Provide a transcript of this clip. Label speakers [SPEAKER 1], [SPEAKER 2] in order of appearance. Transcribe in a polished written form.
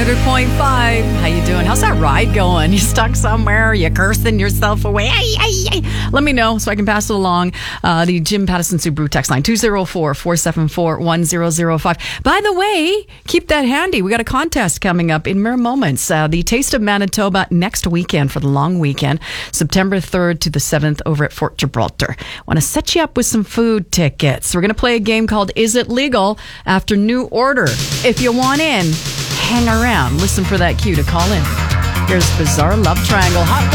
[SPEAKER 1] 100.5. How you doing? How's that ride going? You stuck somewhere? You cursing yourself away? Let me know so I can pass it along. The Jim Pattison Subaru text line, 204-474-1005. By the way, keep that handy. We got a contest coming up in mere moments. The Taste of Manitoba next weekend for the long weekend, September 3rd to the 7th over at Fort Gibraltar. Want to set you up with some food tickets. We're going to play a game called Is It Legal? After New Order. If you want in, hang around. Listen for that cue to call in. Here's Bizarre Love Triangle. Hot